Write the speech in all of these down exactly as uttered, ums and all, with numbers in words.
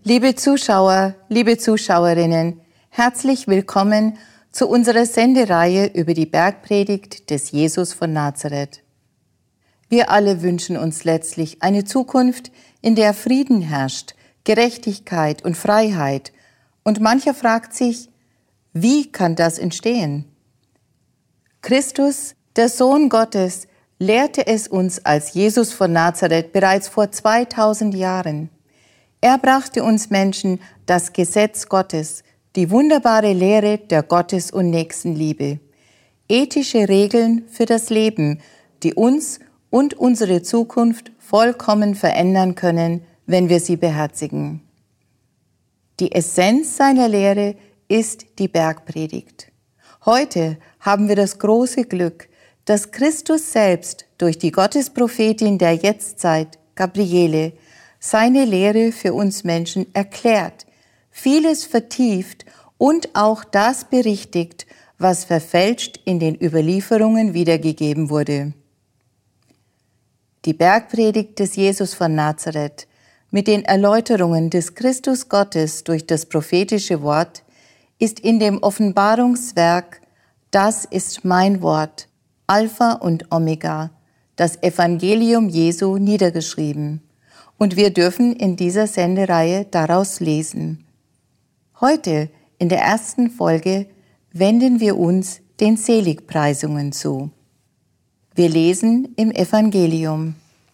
Liebe Zuschauer, liebe Zuschauerinnen, herzlich willkommen zu unserer Sendereihe über die Bergpredigt des Jesus von Nazareth. Wir alle wünschen uns letztlich eine Zukunft, in der Frieden herrscht, Gerechtigkeit und Freiheit. Und mancher fragt sich, wie kann das entstehen? Christus, der Sohn Gottes, lehrte es uns als Jesus von Nazareth bereits vor zweitausend Jahren. Er brachte uns Menschen das Gesetz Gottes, die wunderbare Lehre der Gottes- und Nächstenliebe, ethische Regeln für das Leben, die uns und unsere Zukunft vollkommen verändern können, wenn wir sie beherzigen. Die Essenz seiner Lehre ist die Bergpredigt. Heute haben wir das große Glück, dass Christus selbst durch die Gottesprophetin der Jetztzeit, Gabriele, seine Lehre für uns Menschen erklärt, vieles vertieft und auch das berichtigt, was verfälscht in den Überlieferungen wiedergegeben wurde. Die Bergpredigt des Jesus von Nazareth mit den Erläuterungen des Christus Gottes durch das prophetische Wort ist in dem Offenbarungswerk Das ist mein Wort, Alpha und Omega, das Evangelium Jesu niedergeschrieben. Und wir dürfen in dieser Sendereihe daraus lesen. Heute, in der ersten Folge, wenden wir uns den Seligpreisungen zu. Wir lesen im Evangelium.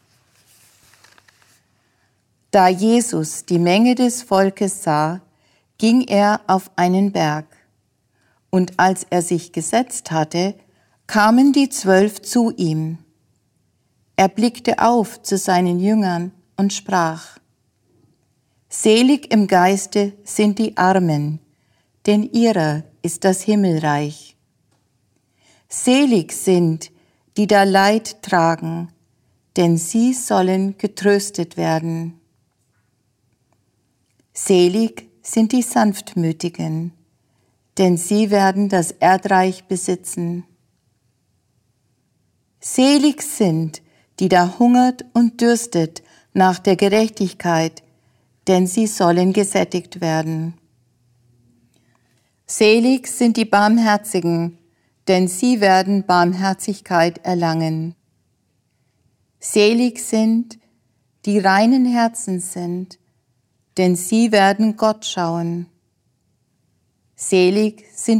Da Jesus die Menge des Volkes sah, ging er auf einen Berg. Und als er sich gesetzt hatte, kamen die Zwölf zu ihm. Er blickte auf zu seinen Jüngern und sprach: Selig im Geiste sind die Armen, denn ihrer ist das Himmelreich. Selig sind, die da Leid tragen, denn sie sollen getröstet werden. Selig sind die Sanftmütigen, denn sie werden das Erdreich besitzen. Selig sind, die da hungert und dürstet nach der Gerechtigkeit, denn sie sollen gesättigt werden. Selig sind die Barmherzigen, denn sie werden Barmherzigkeit erlangen. Selig sind, die reinen Herzens sind, denn sie werden Gott schauen. Selig sind